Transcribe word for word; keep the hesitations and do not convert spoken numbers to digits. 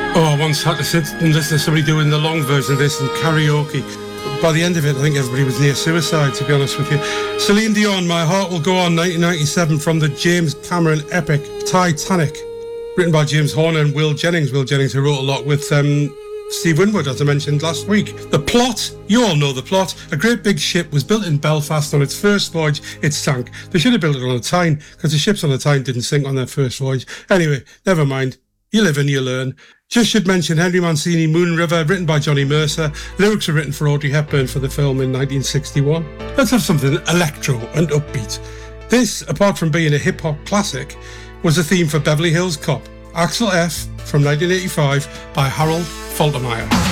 Oh, I once had to sit and listen to somebody doing the long version of this in karaoke. By the end of it, I think everybody was near suicide, to be honest with you. Celine Dion, My Heart Will Go On, nineteen ninety-seven, from the James Cameron epic Titanic, written by James Horner and Will Jennings. Will Jennings, who wrote a lot with um, Steve Winwood, as I mentioned last week. The plot, you all know the plot. A great big ship was built in Belfast. On its first voyage, it sank. They should have built it on a Tyne, because the ships on the Tyne didn't sink on their first voyage. Anyway, never mind. You live and you learn. Just should mention Henry Mancini, Moon River, written by Johnny Mercer. Lyrics were written for Audrey Hepburn for the film in nineteen sixty-one. Let's have something electro and upbeat. This, apart from being a hip-hop classic, was the theme for Beverly Hills Cop, Axel F, from nineteen eighty-five, by Harold Faltermeyer.